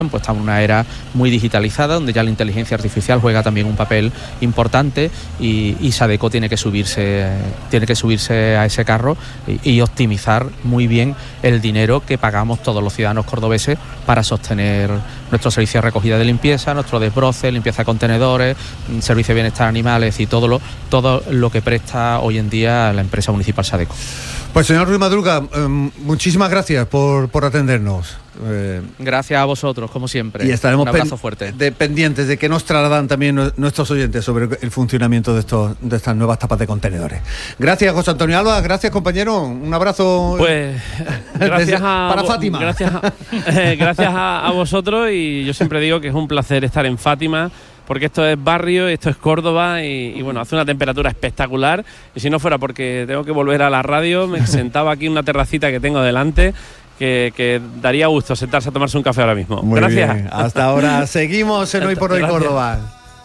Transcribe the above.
pues estamos en una era muy digitalizada, donde ya la inteligencia artificial juega también un papel importante, y Sadeco tiene que subirse a ese carro y optimizar muy bien el dinero que pagamos todos los ciudadanos cordobeses para sostener nuestro servicio de recogida de limpieza, nuestro desbroce, limpieza de contenedores, servicio de bienestar animales y todo lo que presta hoy en día la empresa municipal Sadeco. Pues señor Ruiz Madruga, muchísimas gracias por atendernos. Gracias a vosotros, como siempre. Y estaremos un abrazo fuerte. pendientes de que nos trasladan también nuestros oyentes sobre el funcionamiento de estas nuevas tapas de contenedores. Gracias, José Antonio Alba. Gracias, compañero. Un abrazo. Pues gracias para Fátima. Gracias a vosotros, y yo siempre digo que es un placer estar en Fátima, porque esto es barrio, esto es Córdoba, y bueno, hace una temperatura espectacular, y si no fuera porque tengo que volver a la radio, me sentaba aquí en una terracita que tengo delante, que daría gusto sentarse a tomarse un café ahora mismo. Muy gracias. Bien. Hasta ahora seguimos en Hoy por Hoy Córdoba.